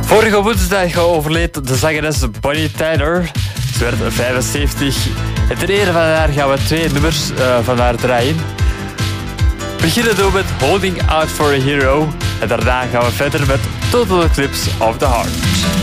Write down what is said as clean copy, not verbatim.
Vorige woensdag overleed de zangeres Bonnie Tyler. Ze werd 75. En ter ere van haar gaan we 2 nummers van haar draaien. We beginnen doen met Holding Out for a Hero. En daarna gaan we verder met Total Eclipse of the Heart.